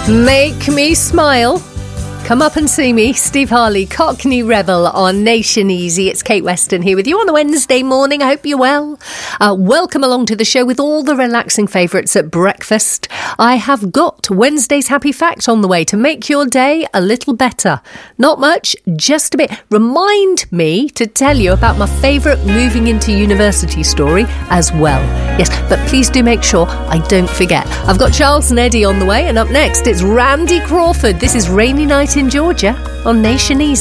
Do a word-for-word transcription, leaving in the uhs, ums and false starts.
Make me smile. Come up and see me, Steve Harley, Cockney Rebel on Nation Easy. It's Kate Weston here with you on a Wednesday morning. I hope you're well. Uh, welcome along to the show with all the relaxing favourites at breakfast. I have got Wednesday's Happy Fact on the way to make your day a little better. Not much, just a bit. Remind me to tell you about my favourite moving into university story as well. Yes, but please do make sure I don't forget. I've got Charles and Eddie on the way, and up next it's Randy Crawford. This is Rainy Night in Georgia on Nation Easy.